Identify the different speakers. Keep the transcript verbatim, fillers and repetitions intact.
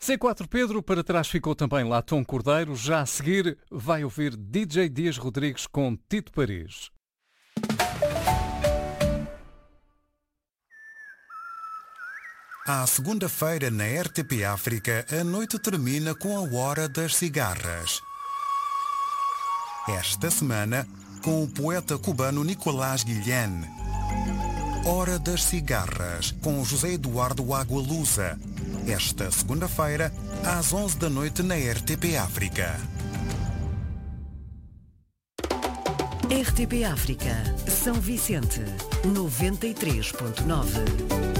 Speaker 1: C quatro Pedro, para trás ficou também lá Tom Cordeiro. Já a seguir vai ouvir D J Dias Rodrigues com Tito Paris.
Speaker 2: À segunda-feira, na R T P África, a noite termina com a Hora das Cigarras. Esta semana, com o poeta cubano Nicolás Guillén. Hora das Cigarras, com José Eduardo Agualusa. Esta segunda-feira, às onze da noite, na R T P África.
Speaker 3: R T P África, São Vicente, noventa e três ponto nove.